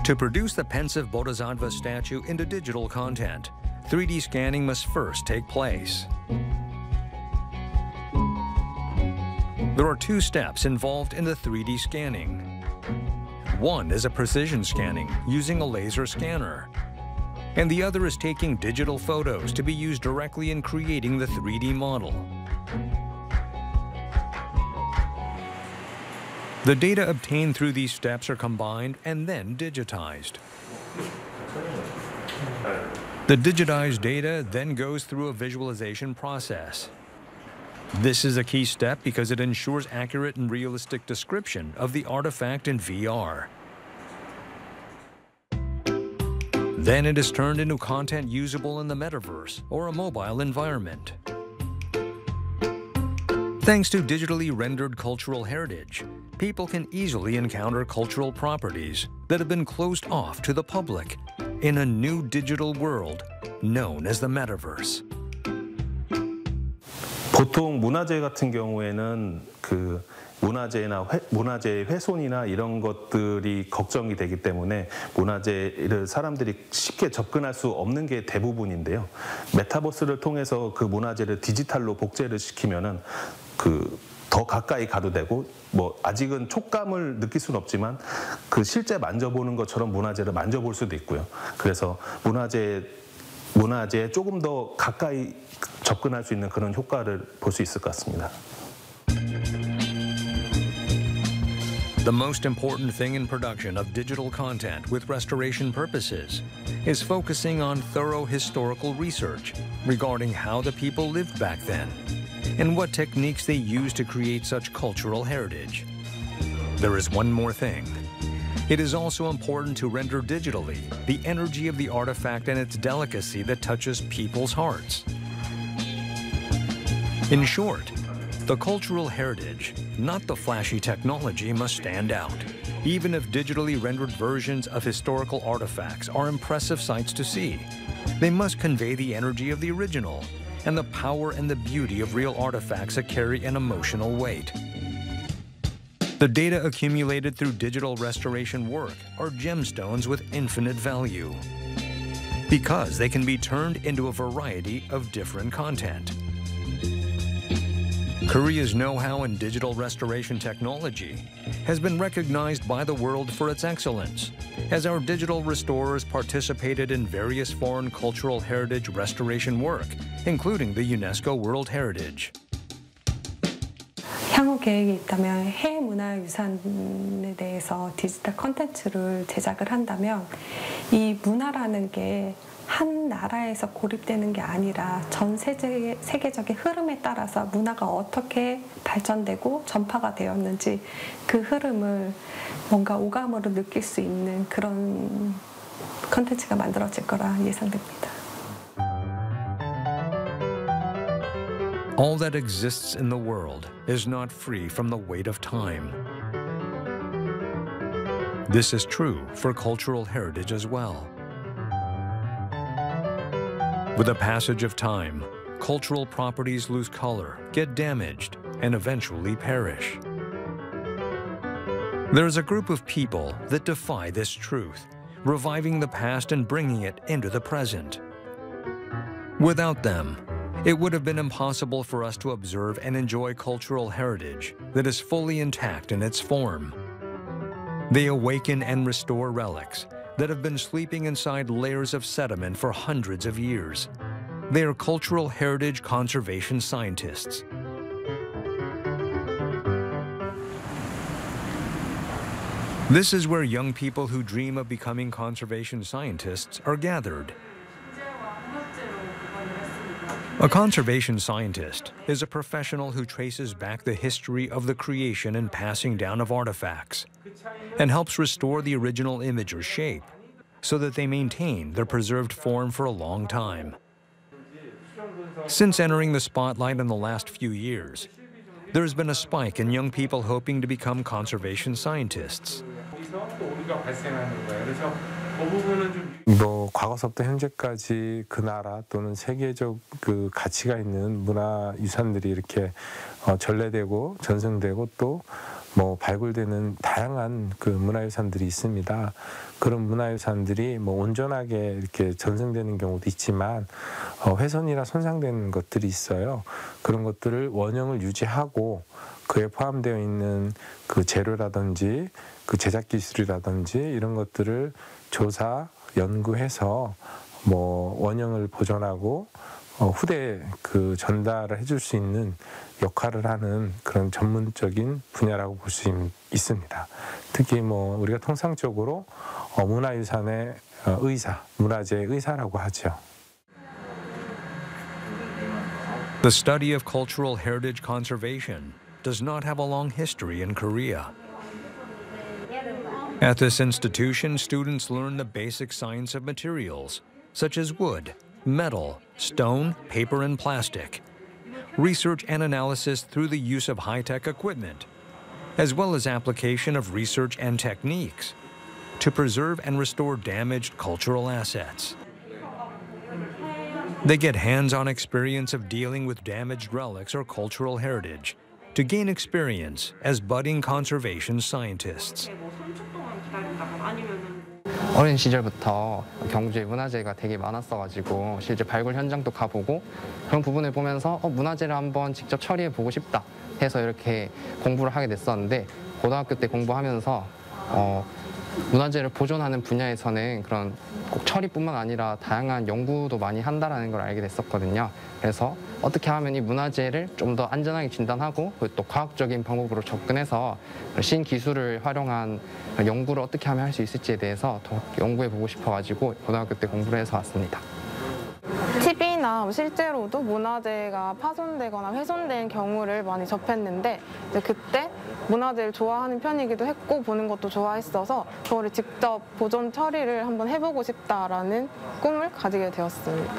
To produce the pensive Bodhisattva statue into digital content, 3D scanning must first take place. There are two steps involved in the 3D scanning. One is a precision scanning using a laser scanner, and the other is taking digital photos to be used directly in creating the 3D model. The data obtained through these steps are combined and then digitized. The digitized data then goes through a visualization process. This is a key step because it ensures accurate and realistic description of the artifact in VR. Then it is turned into content usable in the metaverse or a mobile environment. Thanks to digitally rendered cultural heritage, people can easily encounter cultural properties that have been closed off to the public in a new digital world known as the metaverse. 보통 문화재 같은 경우에는 그 문화재의 훼손이나 이런 것들이 걱정이 되기 때문에 문화재를 사람들이 쉽게 접근할 수 없는 게 대부분인데요. 메타버스를 통해서 그 문화재를 디지털로 복제를 시키면은 더 가까이 가도 되고 뭐 아직은 촉감을 느낄 수는 없지만 그 실제 만져보는 것처럼 문화재를 만져볼 수도 있고요. 그래서 문화재에 조금 더 가까이 접근할 수 있는 그런 효과를 볼 수 있을 것 같습니다. The most important thing in production of digital content with restoration purposes is focusing on thorough historical research regarding how the people lived back then and what techniques they used to create such cultural heritage. There is one more thing. It is also important to render digitally the energy of the artifact and its delicacy that touches people's hearts. In short, the cultural heritage, not the flashy technology, must stand out. Even if digitally rendered versions of historical artifacts are impressive sights to see, they must convey the energy of the original and the power and the beauty of real artifacts that carry an emotional weight. The data accumulated through digital restoration work are gemstones with infinite value because they can be turned into a variety of different content. Korea's know-how in digital restoration technology has been recognized by the world for its excellence, as our digital restorers participated in various foreign cultural heritage restoration work, including the UNESCO World Heritage. 향후 계획이 있다면 해외 문화유산에 대해서 디지털 콘텐츠를 제작을 한다면 이 문화라는 게 한 나라에서 고립되는 게 아니라 전 세계적인 흐름에 따라서 문화가 어떻게 발전되고 전파가 되었는지 그 흐름을 뭔가 오감으로 느낄 수 있는 그런 콘텐츠가 만들어질 거라 예상됩니다. All that exists in the world is not free from the weight of time. This is true for cultural heritage as well. With the passage of time, cultural properties lose color, get damaged, and eventually perish. There is a group of people that defy this truth, reviving the past and bringing it into the present. Without them, it would have been impossible for us to observe and enjoy cultural heritage that is fully intact in its form. They awaken and restore relics that have been sleeping inside layers of sediment for hundreds of years. They are cultural heritage conservation scientists. This is where young people who dream of becoming conservation scientists are gathered. A conservation scientist is a professional who traces back the history of the creation and passing down of artifacts and helps restore the original image or shape so that they maintain their preserved form for a long time. Since entering the spotlight in the last few years, there has been a spike in young people hoping to become conservation scientists. 뭐 과거서부터 현재까지 그 나라 또는 세계적 그 가치가 있는 문화 유산들이 이렇게 전래되고 전승되고 또 뭐 발굴되는 다양한 그 문화유산들이 있습니다. 그런 문화유산들이 뭐 온전하게 이렇게 전승되는 경우도 있지만 훼손이나 손상되는 것들이 있어요. 그런 것들을 원형을 유지하고 그에 포함되어 있는 그 재료라든지 그 제작 기술이라든지 이런 것들을 조사, 연구해서 뭐 원형을 보존하고 후대에 그 전달을 해줄 수 있는 역할을 하는 그런 전문적인 분야라고 볼 수 있습니다. 특히 뭐 우리가 통상적으로 문화유산의 의사, 문화재의 의사라고 하죠. The study of cultural heritage conservation does not have a long history in Korea. At this institution, students learn the basic science of materials, such as wood, metal, stone, paper, and plastic, research and analysis through the use of high-tech equipment, as well as application of research and techniques to preserve and restore damaged cultural assets. They get hands-on experience of dealing with damaged relics or cultural heritage to gain experience as budding conservation scientists. 어린 시절부터 경주에 문화재가 되게 많았어가지고 실제 발굴 현장도 가보고 그런 부분을 보면서 문화재를 한번 직접 처리해보고 싶다 해서 이렇게 공부를 하게 됐었는데 고등학교 때 공부하면서 문화재를 보존하는 분야에서는 그런 꼭 처리뿐만 아니라 다양한 연구도 많이 한다는 걸 알게 됐었거든요. 그래서 어떻게 하면 이 문화재를 좀 더 안전하게 진단하고 또 과학적인 방법으로 접근해서 신기술을 활용한 연구를 어떻게 하면 할 수 있을지에 대해서 더 연구해보고 싶어가지고 고등학교 때 공부를 해서 왔습니다. TV나 실제로도 문화재가 파손되거나 훼손된 경우를 많이 접했는데 이제 그때 문화재를 좋아하는 편이기도 했고 보는 것도 좋아했어서 그거를 직접 보존 처리를 한번 해보고 싶다라는 꿈을 가지게 되었습니다.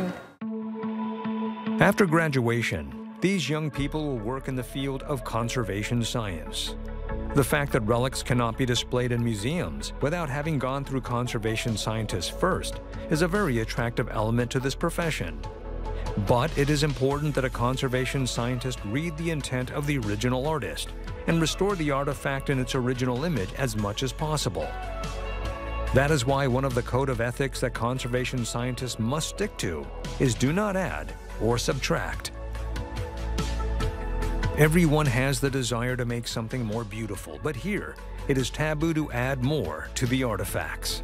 After graduation, these young people will work in the field of conservation science. The fact that relics cannot be displayed in museums without having gone through conservation scientists first is a very attractive element to this profession. But it is important that a conservation scientist read the intent of the original artist and restore the artifact in its original image as much as possible. That is why one of the code of ethics that conservation scientists must stick to is do not add or subtract. Everyone has the desire to make something more beautiful, but here it is taboo to add more to the artifacts.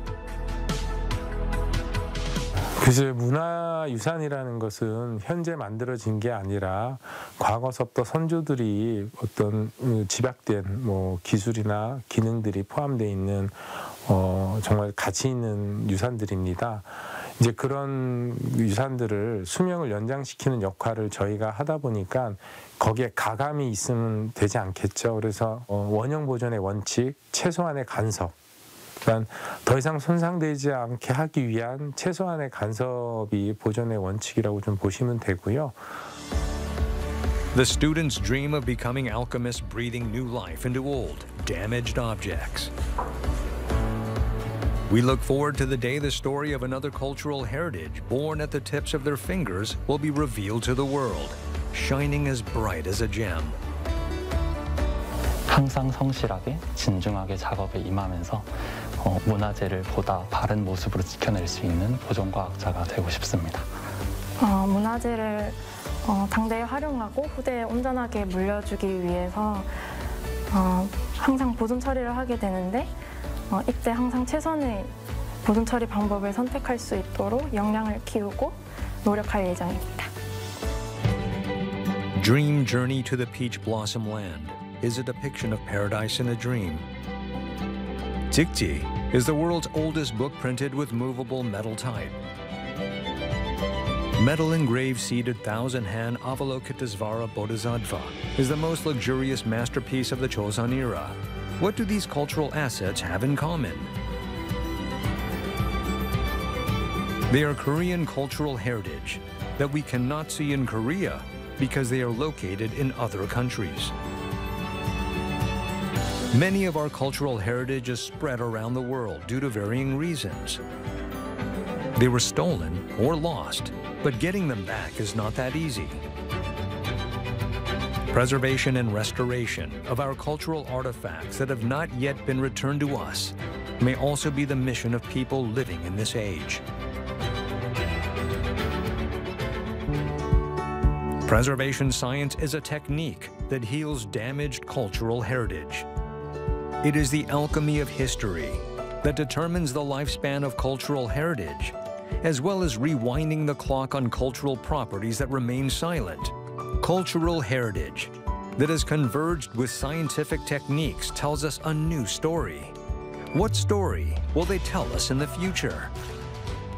그래서 문화유산이라는 것은 현재 만들어진 게 아니라 과거서부터 선조들이 어떤 집약된 뭐 기술이나 기능들이 포함되어 있는 정말 가치 있는 유산들입니다. 이제 그런 유산들을 수명을 연장시키는 역할을 저희가 하다 보니까 거기에 가감이 있으면 되지 않겠죠. 그래서 원형 보존의 원칙, 최소한의 간섭, 그러니까 더 이상 손상되지 않게 하기 위한 최소한의 간섭이 보존의 원칙이라고 좀 보시면 되고요. The students dream of becoming alchemists breathing new life into old, damaged objects. We look forward to the day the story of another cultural heritage born at the tips of their fingers will be revealed to the world, shining as bright as a gem. 항상 성실하게 진중하게 작업에 임하면서 문화재를 보다 바른 모습으로 지켜낼 수 있는 보존과학자가 되고 싶습니다. 문화재를 당대에 활용하고 후대에 온전하게 물려주기 위해서 항상 보존 처리를 하게 되는데 이때 항상 최선의 보존 처리 방법을 선택할 수 있도록 역량을 키우고 노력할 예정입니다. Dream Journey to the Peach Blossom Land is a depiction of paradise in a dream. Jikji is the world's oldest book printed with movable metal type. Metal engraved seated thousand-han Avalokitesvara Bodhisattva is the most luxurious masterpiece of the Joseon era. What do these cultural assets have in common? They are Korean cultural heritage that we cannot see in Korea because they are located in other countries. Many of our cultural heritage is spread around the world due to varying reasons. They were stolen or lost, but getting them back is not that easy. Preservation and restoration of our cultural artifacts that have not yet been returned to us may also be the mission of people living in this age. Preservation science is a technique that heals damaged cultural heritage. It is the alchemy of history that determines the lifespan of cultural heritage, as well as rewinding the clock on cultural properties that remain silent. Cultural heritage that has converged with scientific techniques tells us a new story. What story will they tell us in the future?